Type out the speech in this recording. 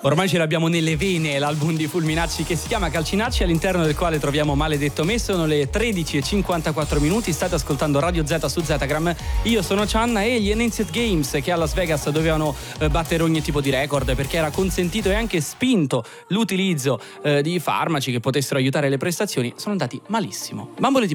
Ormai ce l'abbiamo nelle vene l'album di Fulminacci che si chiama Calcinacci, all'interno del quale troviamo Maledetto Me. Sono le 13:54, state ascoltando Radio Z su Zetagram. Io sono Cianna e gli Enhanced Games, che a Las Vegas dovevano battere ogni tipo di record, perché era consentito e anche spinto l'utilizzo di farmaci che potessero aiutare le prestazioni, sono andati malissimo. Bambole di